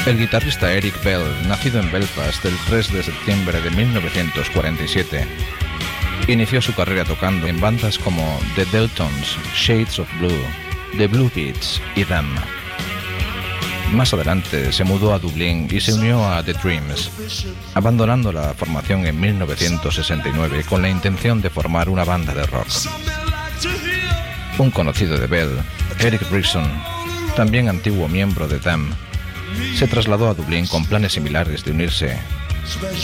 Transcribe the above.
El guitarrista Eric Bell, nacido en Belfast el 3 de septiembre de 1947, inició su carrera tocando en bandas como The Deltons, Shades of Blue, The Blue Beats y Them. Más adelante se mudó a Dublín y se unió a The Dreams, abandonando la formación en 1969 con la intención de formar una banda de rock. Un conocido de Bell, Eric Brixton, también antiguo miembro de Them, se trasladó a Dublín con planes similares de unirse